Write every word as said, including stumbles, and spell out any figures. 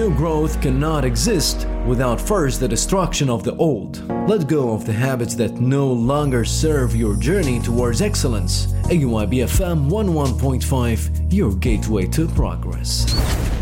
New growth cannot exist without first the destruction of the old. Let go of the habits that no longer serve your journey towards excellence. A U I B F M one oh one point five, your gateway to progress.